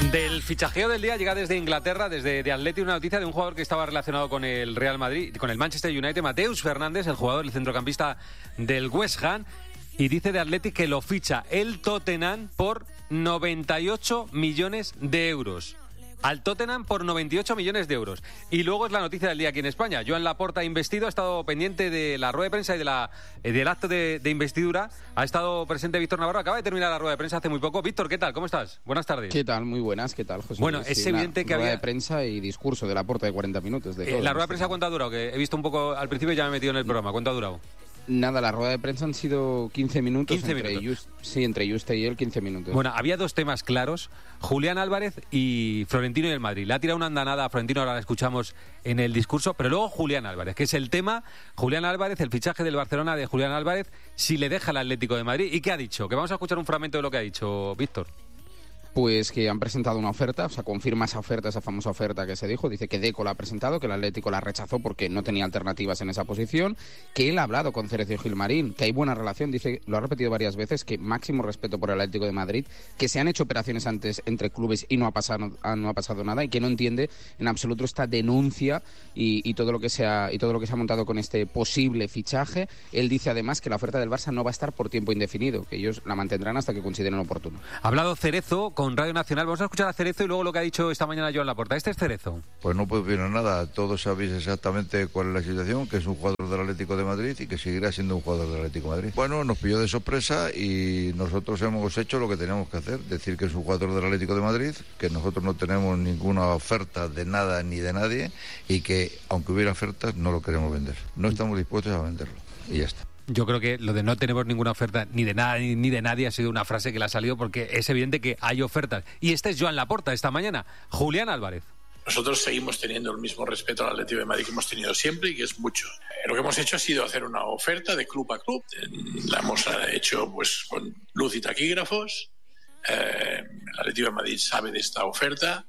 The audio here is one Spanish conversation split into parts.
Del fichajeo del día llega desde Inglaterra, desde de Athletic, una noticia de un jugador que estaba relacionado con el Real Madrid, con el Manchester United, Mateus Fernández, el jugador, el centrocampista del West Ham, y dice de Athletic que lo ficha el Tottenham por 98 millones de euros. Al Tottenham por 98 millones de euros. Y luego es la noticia del día aquí en España. Joan Laporta, investido, ha estado pendiente de la rueda de prensa y del acto de investidura. Ha estado presente Víctor Navarro. Acaba de terminar la rueda de prensa hace muy poco. Víctor, ¿qué tal? ¿Cómo estás? Buenas tardes. ¿Qué tal? Muy buenas. ¿Qué tal, José? Bueno, es evidente que rueda había... de prensa y discurso de Laporta de 40 minutos. De todo la rueda de prensa, ¿cuánto ha durado? Que he visto un poco al principio y ya me he metido en el programa. ¿Cuánto ha durado? Nada, la rueda de prensa han sido 15 minutos. 15 minutos. Entre Juste y él, 15 minutos. Bueno, había dos temas claros. Julián Álvarez y Florentino y el Madrid. Le ha tirado una andanada a Florentino, ahora la escuchamos en el discurso. Pero luego Julián Álvarez, que es el tema. Julián Álvarez, el fichaje del Barcelona de Julián Álvarez, si le deja el Atlético de Madrid. ¿Y qué ha dicho? Que vamos a escuchar un fragmento de lo que ha dicho Víctor. Pues que han presentado una oferta, o sea, confirma esa oferta, esa famosa oferta que se dijo. Dice que Deco la ha presentado, que el Atlético la rechazó porque no tenía alternativas en esa posición, que él ha hablado con Cerezo Gilmarín, que hay buena relación, dice, lo ha repetido varias veces, que máximo respeto por el Atlético de Madrid, que se han hecho operaciones antes entre clubes y no ha pasado nada, y que no entiende en absoluto esta denuncia y todo lo que se ha montado con este posible fichaje. Él dice además que la oferta del Barça no va a estar por tiempo indefinido, que ellos la mantendrán hasta que consideren oportuno. Ha hablado Cerezo con Radio Nacional. Vamos a escuchar a Cerezo y luego lo que ha dicho esta mañana Joan Laporta. Este es Cerezo. Pues no puedo opinar nada. Todos sabéis exactamente cuál es la situación, que es un jugador del Atlético de Madrid y que seguirá siendo un jugador del Atlético de Madrid. Bueno, nos pilló de sorpresa y nosotros hemos hecho lo que teníamos que hacer, decir que es un jugador del Atlético de Madrid, que nosotros no tenemos ninguna oferta de nada ni de nadie y que, aunque hubiera ofertas, no lo queremos vender. No estamos dispuestos a venderlo. Y ya está. Yo creo que lo de no tenemos ninguna oferta ni de nada ni de nadie ha sido una frase que le ha salido porque es evidente que hay ofertas. Y este es Joan Laporta esta mañana. Julián Álvarez. Nosotros seguimos teniendo el mismo respeto al Atlético de Madrid que hemos tenido siempre y que es mucho. Lo que hemos hecho ha sido hacer una oferta de club a club. La hemos hecho pues con luz y taquígrafos. El Atlético de Madrid sabe de esta oferta.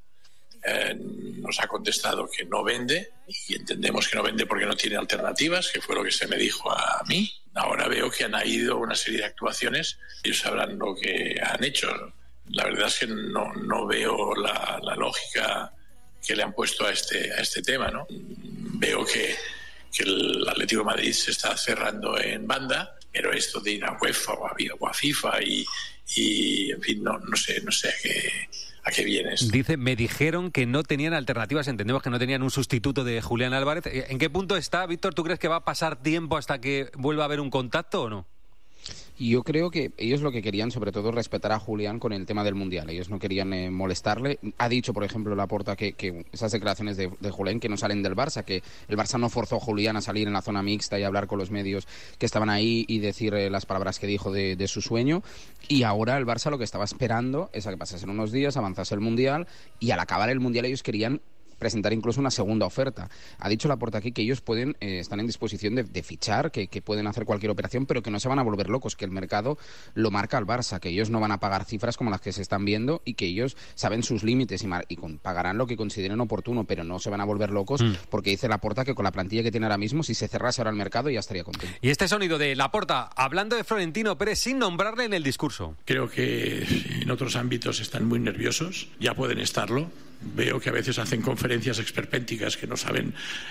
Nos ha contestado que no vende y entendemos que no vende porque no tiene alternativas, que fue lo que se me dijo a mí. Ahora veo que han ido una serie de actuaciones, ellos sabrán lo que han hecho. La verdad es que no veo la lógica que le han puesto a este tema, ¿no? Veo que el Atlético de Madrid se está cerrando en banda, pero esto de ir a UEFA o a FIFA y en fin, no sé a qué viene esto. Dice, me dijeron que no tenían alternativas, entendemos que no tenían un sustituto de Julián Álvarez. ¿En qué punto está, Víctor? ¿Tú crees que va a pasar tiempo hasta que vuelva a haber un contacto o no? Y yo creo que ellos lo que querían, sobre todo, respetar a Julián con el tema del Mundial. Ellos no querían molestarle. Ha dicho, por ejemplo, Laporta que esas declaraciones de Julián que no salen del Barça, que el Barça no forzó a Julián a salir en la zona mixta y a hablar con los medios que estaban ahí y decir las palabras que dijo de su sueño. Y ahora el Barça lo que estaba esperando es a que pasasen unos días, avanzase el Mundial, y al acabar el Mundial ellos querían presentar incluso una segunda oferta. Ha dicho Laporta aquí que ellos están en disposición de fichar, que pueden hacer cualquier operación, pero que no se van a volver locos, que el mercado lo marca al Barça, que ellos no van a pagar cifras como las que se están viendo y que ellos saben sus límites y pagarán lo que consideren oportuno, pero no se van a volver locos porque dice Laporta que con la plantilla que tiene ahora mismo, si se cerrase ahora el mercado ya estaría contento. Y este sonido de Laporta hablando de Florentino Pérez sin nombrarle en el discurso. Creo que en otros ámbitos están muy nerviosos, ya pueden estarlo. Veo que a veces hacen conferencias esperpénticas que no saben,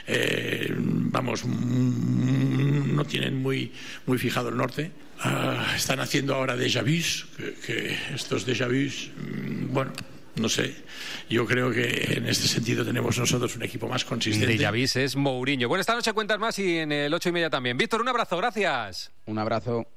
no tienen muy fijado el norte. Están haciendo ahora déjà vus, que estos déjà vus, bueno, no sé. Yo creo que en este sentido tenemos nosotros un equipo más consistente. Déjà vus es Mourinho. Bueno, esta noche cuentas más y en el 8:30 también. Víctor, un abrazo, gracias. Un abrazo.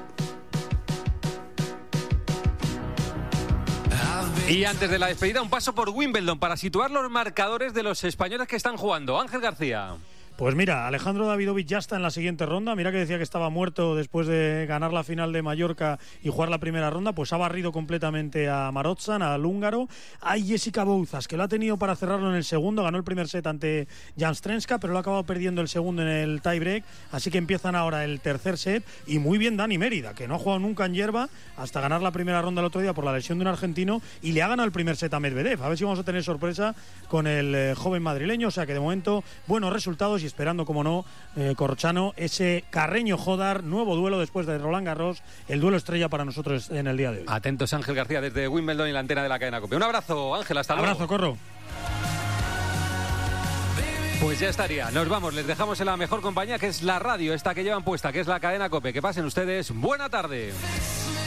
Y antes de la despedida, un paso por Wimbledon para situar los marcadores de los españoles que están jugando. Ángel García. Pues mira, Alejandro Davidovich ya está en la siguiente ronda. Mira que decía que estaba muerto después de ganar la final de Mallorca y jugar la primera ronda. Pues ha barrido completamente a Marotzan, al húngaro. Hay Jessica Bouzas, que lo ha tenido para cerrarlo en el segundo. Ganó el primer set ante Janstrenska, pero lo ha acabado perdiendo el segundo en el tiebreak. Así que empiezan ahora el tercer set. Y muy bien Dani Mérida, que no ha jugado nunca en hierba hasta ganar la primera ronda el otro día por la lesión de un argentino. Y le ha ganado el primer set a Medvedev. A ver si vamos a tener sorpresa con el joven madrileño. O sea que de momento buenos resultados y y esperando, como no, Corrochano, ese Carreño-Jodar, nuevo duelo después de Roland Garros, el duelo estrella para nosotros en el día de hoy. Atentos, Ángel García, desde Wimbledon y la antena de la cadena COPE. Un abrazo, Ángel, hasta luego. Abrazo, Corro. Pues ya estaría, nos vamos, les dejamos en la mejor compañía, que es la radio, esta que llevan puesta, que es la cadena COPE. Que pasen ustedes buena tarde.